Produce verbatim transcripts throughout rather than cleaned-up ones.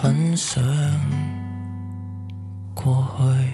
很想過去。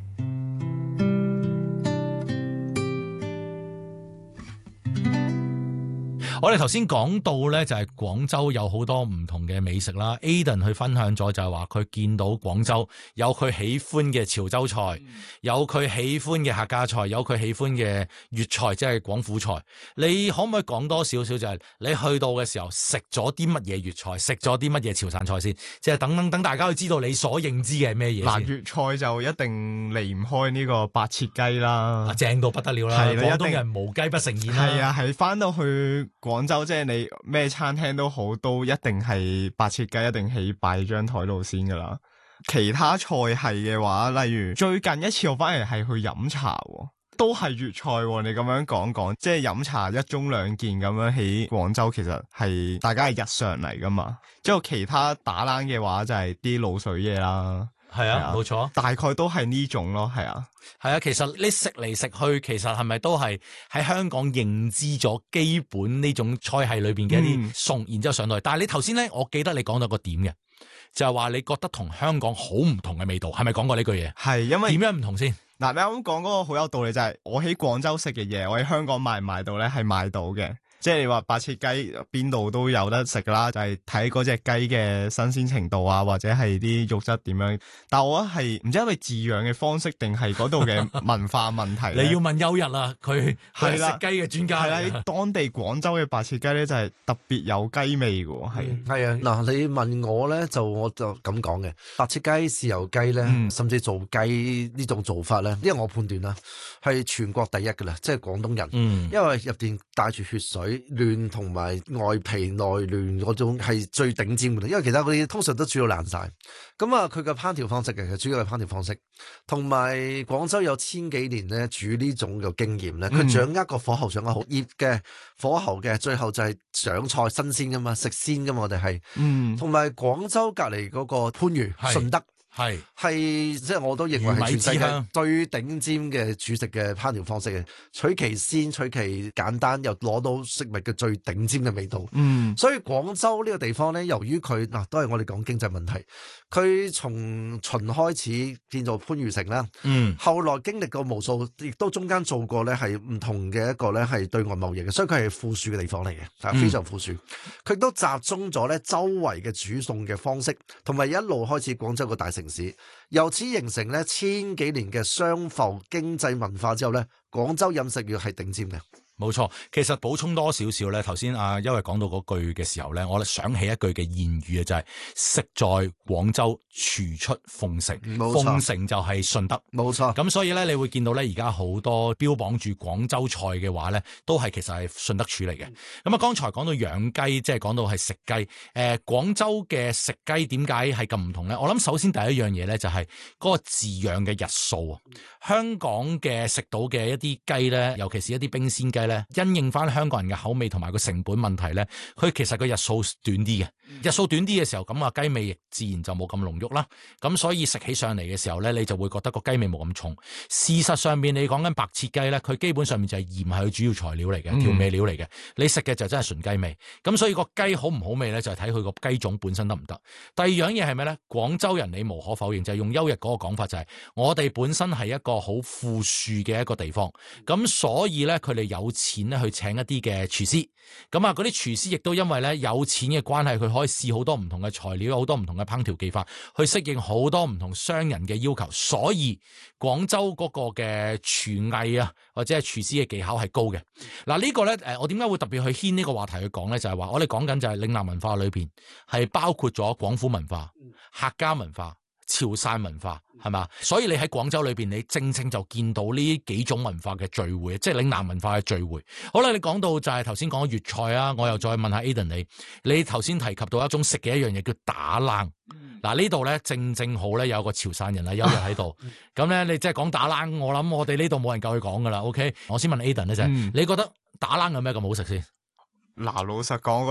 我哋頭先講到咧，就係廣州有好多唔同嘅美食啦。Aden 去分享咗就係話佢見到廣州有佢喜歡嘅潮州菜，有佢喜歡嘅客家菜，有佢喜歡嘅粵菜，即係廣府菜。你可唔可以講多少少就係你去到嘅時候食咗啲乜嘢粵菜，食咗啲乜嘢潮汕菜先？即係等等等大家去知道你所認知嘅係咩嘢先。 嗱，粵菜就一定離唔開呢個白切雞啦， 正到不得了啦！廣東人無雞不成宴啦。 係啊，係翻到去廣州，即係你咩餐廳都好，都一定係白切雞一定起擺張台度先噶啦。其他菜系嘅話，例如最近一次我反而係去飲茶，都係粵菜。你咁樣講講，即係飲茶一盅兩件咁樣喺廣州，其實係大家係日常嚟噶嘛。之後其他打冷嘅話就係啲滷水嘢啦。 係啊，冇錯， 大概都係呢種咯，係啊， 係啊。其實你食嚟食去，其實係咪都係喺香港認知咗基本呢種菜系裏邊嘅一啲餸，嗯、然之後上到去。但係你頭先咧，我記得你講到個點嘅，就係話你覺得同香港好唔同嘅味道，係咪講過呢句嘢？ 係因為點樣唔同先？ 嗱，你啱啱講嗰個好有道理，就係、是、我喺廣州食嘅嘢，我喺香港買唔買到咧？係買到嘅。即係你話白切雞邊度都有得食啦，就係睇嗰隻雞嘅新鮮程度啊，或者係啲肉質點樣。但係我覺得係唔知因為飼養嘅方式定係嗰度嘅文化問題。你要問優日啦，佢係食雞嘅專家。 係啦，喺當地廣州嘅白切雞咧就係特別有雞味嘅，係係啊。嗱，你問我咧就我就咁講嘅，白切雞、豉油雞咧，嗯、甚至做雞呢種做法咧，因為我判斷啦係全國第一噶啦，即係廣東人，嗯、因為入邊帶住血水。嫩同埋外皮內嫩嗰種係最頂尖嘅，因為其他嗰啲通常都煮到爛晒。咁啊，佢嘅烹調方式嘅，其實主要係烹調方式，同埋廣州有千幾年咧煮呢種嘅經驗咧，佢掌握個火候掌握好，醃嘅火候嘅，最後就係上菜新鮮噶嘛，食鮮噶嘛，我哋係，嗯，同埋廣州隔籬嗰個番禺順德。係係即係我都認為係全世界最頂尖嘅煮食嘅烹調方式嘅，取其鮮取其簡單，又攞到食物嘅最頂尖嘅味道。嗯，所以廣州呢個地方咧，由於佢嗱都係我哋講經濟問題，佢從秦開始建造番禺城啦。嗯，後來經歷過無數，亦都中間做過咧係唔同嘅一個咧係對外貿易嘅，所以佢係富庶嘅地方嚟嘅，係非常富庶。佢、嗯、都集中咗咧周圍嘅煮餸嘅方式，同埋一路開始廣州個大城市，由此形成咧千幾年嘅商埠經濟文化之後咧，廣州飲食業係頂尖嘅。 冇錯，其實補充多少少咧，頭先阿優惠講到嗰句嘅時候咧，我想起一句嘅諺語啊，就係、是、食在廣州，廚出鳳城，鳳城就係順德， 冇錯。 咁所以咧，你會見到咧，而家好多標榜住廣州菜嘅話咧，都係其實係順德廚嚟嘅。咁啊、嗯，剛才講到養雞，即係講到係食雞。誒、呃，廣州嘅食雞點解係咁唔同咧？我諗首先第一樣嘢咧，就係嗰個飼養嘅日數啊。香港嘅食到嘅一啲雞咧，尤其是一啲冰鮮雞咧，因應翻香港人嘅口味同埋個成本問題咧，佢其實個日數短啲嘅，日數短啲嘅時候，咁啊雞味亦自然就冇咁濃郁啦。咁所以食起上嚟嘅時候咧，你就會覺得個雞味冇咁重。事實上面你講緊白切雞咧，佢基本上面就係鹽係佢主要材料嚟嘅，調味料嚟嘅。你食嘅就真係純雞味。咁所以個雞好唔好味咧，就係睇佢個雞種本身得唔得。第二樣嘢係咩咧？廣州人你無可否認就係、是、用優日嗰個講法、就是，就係我哋本身係一個好富庶嘅一個地方。咁所以咧，佢哋有錢咧去請一啲嘅廚師。咁啊，嗰啲廚師亦都因為咧有錢嘅關係，佢可以試好多唔同嘅材料，好多唔同嘅烹調技法，去適應好多唔同商人嘅要求。所以廣州嗰個嘅廚藝啊，或者係廚師嘅技巧係高嘅。嗱、這個、呢個咧，誒，我點解會特別去牽呢個話題去講咧？就係、是、話我哋講緊就係嶺南文化裏邊係包括咗廣府文化、客家文化、潮汕文化，係嘛？所以你喺廣州裏邊，你正正就見到呢幾種文化嘅聚會，即係嶺南文化嘅聚會。好啦，你講到就係頭先講嘅粵菜啊，我又再問下 Aden 你，你頭先提及到一種食嘅一樣嘢叫打冷。嗱、嗯、呢度咧正正好咧有個潮汕人啊，有人喺度。咁咧你即係講打冷，我諗我哋呢度冇人夠佢講噶啦。OK， 我先問 Aden 咧就係，嗯、你覺得打冷有咩咁好食先？ 嗱，老實講，我覺得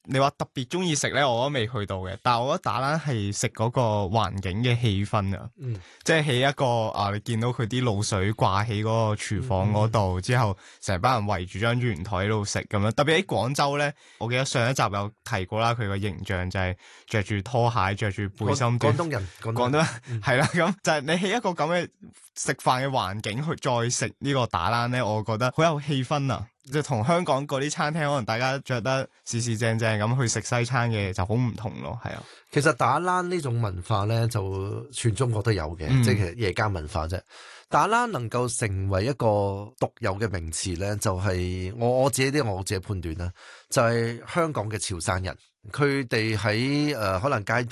你話特別中意食咧，我都未去到嘅。但係我覺得打冷係食嗰個環境嘅氣氛啊， 嗯， 即係喺一個啊，你見到佢啲滷水掛喺嗰個廚房嗰度，嗯、之後成班人圍住張圓台喺度食咁樣。特別喺廣州咧，我記得上一集有提過啦，佢個形象就係着住拖鞋、着住背心。 廣東人，廣東人係啦，咁就係你喺一個咁嘅食飯嘅環境去再食呢個打冷咧，我覺得好有氣氛啊！即係同香港嗰啲餐廳，可能大家着得四四正正咁去食西餐嘅就好唔同咯，係啊。 其實打冷呢種文化咧，就全中國都有嘅，嗯、即係其實夜間文化啫。打冷能夠成為一個獨有嘅名詞咧，就係、是、我我自己啲我自己判斷啦，就係、是、香港嘅潮汕人，佢哋喺誒可能街